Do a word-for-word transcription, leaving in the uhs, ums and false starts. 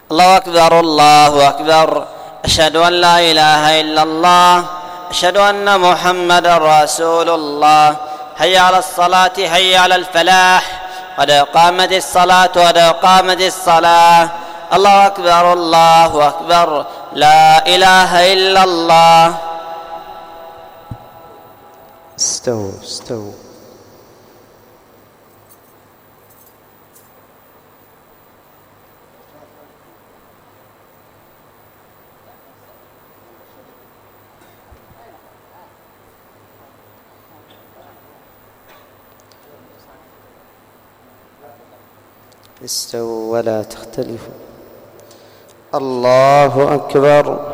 الله أكبر الله أكبر. أشهد أن لا إله إلا الله. أشهد أن محمدا رسول الله. حي على الصلاة حي على الفلاح. قد قامت الصلاة قد قامت الصلاة. الله أكبر الله أكبر. لا إله إلا الله. استووا استووا. استووا ولا تختلفوا. الله أكبر.